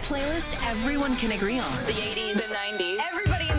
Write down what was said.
playlist everyone can agree on. The 80s, the 90s. Everybody